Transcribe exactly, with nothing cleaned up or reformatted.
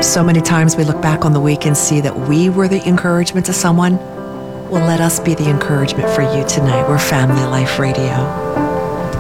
So many times we look back on the week and see that we were the encouragement to someone. Well, let us be the encouragement for you tonight. We're Family Life Radio.